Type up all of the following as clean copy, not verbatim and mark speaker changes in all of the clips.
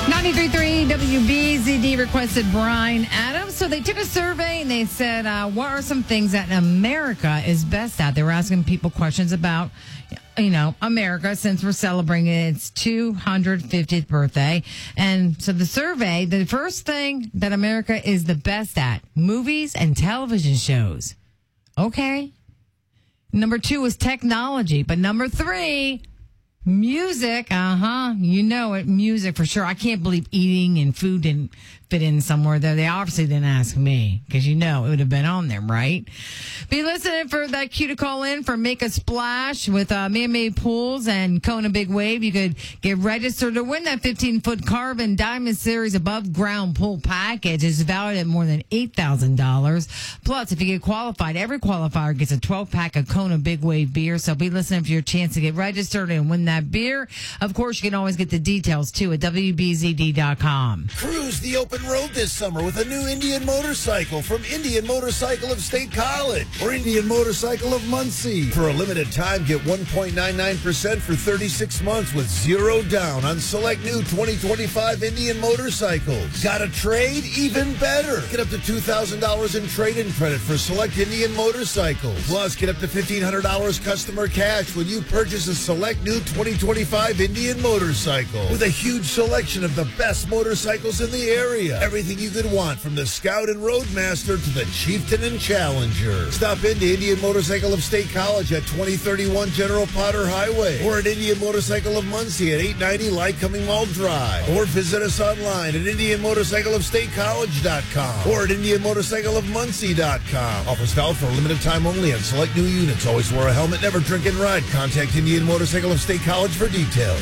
Speaker 1: 93.3 WBZD requested Brian Adams. So they took a survey and they said, what are some things that America is best at? They were asking people questions about, America, since we're celebrating its 250th birthday. And so the survey, the first thing that America is the best at, movies and television shows. Okay. Number 2 is technology. But number 3, music. You know it. Music for sure. I can't believe eating and food didn't fit in somewhere there. They obviously didn't ask me because it would have been on there, right? Be listening for that cue to call in for Make a Splash with Man-Made Pools and Kona Big Wave. You could get registered to win that 15-foot Carbon Diamond Series above ground pool package. It's valued at more than $8,000. Plus, if you get qualified, every qualifier gets a 12-pack of Kona Big Wave beer. So be listening for your chance to get registered and win that beer. Of course, you can always get the details, too, at WBZD.com.
Speaker 2: Cruise the open road this summer with a new Indian motorcycle from Indian Motorcycle of State College or Indian Motorcycle of Muncie. For a limited time, get 1.99% for 36 months with zero down on select new 2025 Indian motorcycles. Got a trade? Even better. Get up to $2,000 in trade-in credit for select Indian motorcycles. Plus, get up to $1,500 customer cash when you purchase a select new 2025 Indian motorcycle with a huge selection of the best motorcycles in the area. Everything you could want from the Scout and Roadmaster to the Chieftain and Challenger. Stop into Indian Motorcycle of State College at 2031 General Potter Highway or at Indian Motorcycle of Muncie at 890 Lycoming Mall Drive, or visit us online at IndianMotorcycleofStateCollege.com or at IndianMotorcycleofMuncie.com. Offers valid for a limited time only on select new units. Always wear a helmet, never drink and ride. Contact Indian Motorcycle of State College for details.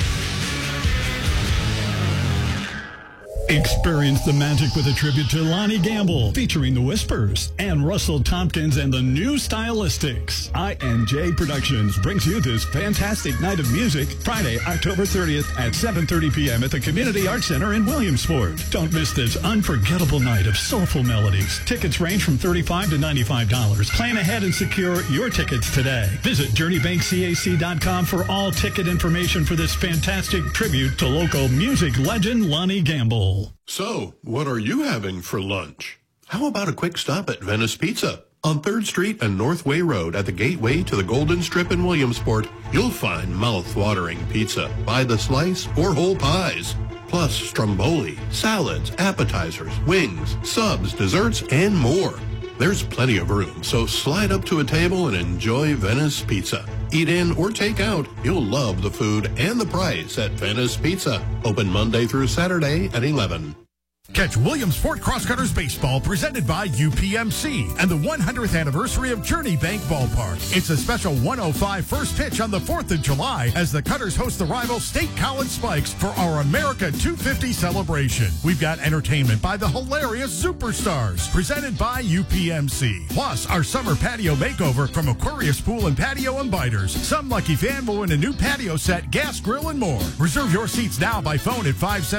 Speaker 3: Experience the magic with a tribute to Lonnie Gamble, featuring the Whispers and Russell Tompkins and the New Stylistics. I&J Productions brings you this fantastic night of music Friday, October 30th at 7:30 p.m. at the Community Arts Center in Williamsport. Don't miss this unforgettable night of soulful melodies. Tickets range from $35 to $95. Plan ahead and secure your tickets today. Visit JourneyBankCAC.com for all ticket information for this fantastic tribute to local music legend Lonnie Gamble.
Speaker 4: So, what are you having for lunch? How about a quick stop at Venice Pizza? On 3rd Street and Northway Road at the gateway to the Golden Strip in Williamsport, you'll find mouth-watering pizza by the slice or whole pies. Plus stromboli, salads, appetizers, wings, subs, desserts, and more. There's plenty of room, so slide up to a table and enjoy Venice Pizza. Eat in or take out. You'll love the food and the price at Venice Pizza. Open Monday through Saturday at 11.
Speaker 5: Catch Williamsport Crosscutters Baseball presented by UPMC and the 100th anniversary of Journey Bank Ballpark. It's a special 105 first pitch on the 4th of July as the Cutters host the rival State College Spikes for our America 250 celebration. We've got entertainment by the hilarious Superstars presented by UPMC. Plus, our summer patio makeover from Aquarius Pool and Patio and Biters. Some lucky fan will win a new patio set, gas grill, and more. Reserve your seats now by phone at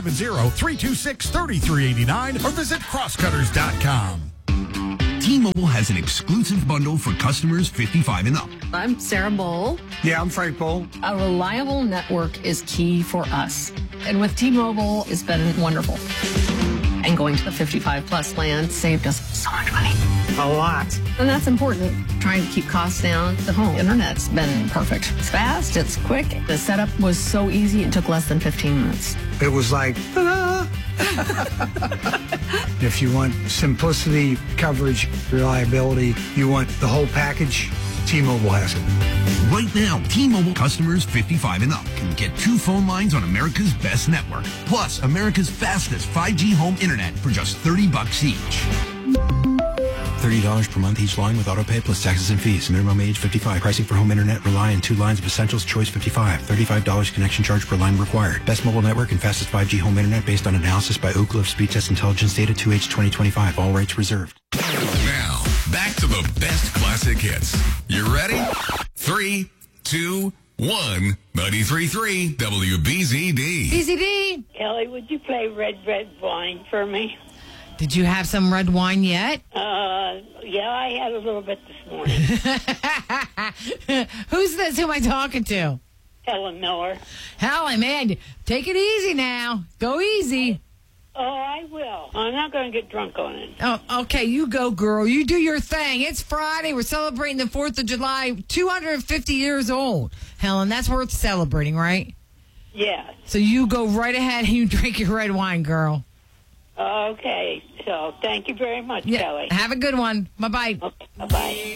Speaker 5: 570-326-3389 or visit crosscutters.com.
Speaker 6: T-Mobile has an exclusive bundle for customers 55 and up.
Speaker 7: I'm Sarah Bowl.
Speaker 8: Yeah, I'm Frank Bowl.
Speaker 7: A reliable network is key for us. And with T-Mobile, it's been wonderful. And going to the 55-plus plan saved us so much money.
Speaker 8: A lot.
Speaker 7: And that's important. Trying to keep costs down. The home internet's been perfect. It's fast. It's quick. The setup was so easy. It took less than 15 minutes.
Speaker 8: It was like, ta-da! If you want simplicity, coverage, reliability, you want the whole package, T-Mobile has it.
Speaker 6: Right now, T-Mobile customers 55 and up can get 2 phone lines on America's best network, plus America's fastest 5G home internet for just $30 each.
Speaker 9: $30 per month each line with autopay plus taxes and fees. Minimum age 55. Pricing for home internet rely on 2 lines of Essentials Choice 55. $35 connection charge per line required. Best mobile network and fastest 5G home internet based on analysis by Oak Cliff Speed Test Intelligence data 2H 2025. All rights reserved.
Speaker 10: Now, back to the best classic hits. You ready? 3, 2, 1. 93.3 WBZD.
Speaker 1: BZD.
Speaker 11: Kelly, would you play Red Wine for me?
Speaker 1: Did you have some red wine yet?
Speaker 11: Yeah, I had a little bit this morning.
Speaker 1: Who's this? Who am I talking to?
Speaker 11: Helen Miller.
Speaker 1: Helen, man, take it easy now. Go easy.
Speaker 11: Oh, I will. I'm not going to get drunk on it.
Speaker 1: Oh, okay, you go, girl. You do your thing. It's Friday. We're celebrating the 4th of July. 250 years old. Helen, that's worth celebrating, right?
Speaker 11: Yeah.
Speaker 1: So you go right ahead and you drink your red wine, girl.
Speaker 11: Okay. So thank you very much, Kelly.
Speaker 1: Have a good one. Bye-bye.
Speaker 11: Okay, bye-bye.